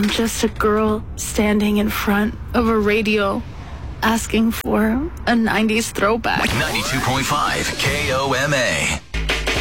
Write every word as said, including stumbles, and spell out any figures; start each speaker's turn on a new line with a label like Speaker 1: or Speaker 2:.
Speaker 1: I'm just a girl standing in front of a radio asking for a nineties throwback.
Speaker 2: ninety-two point five K O M A.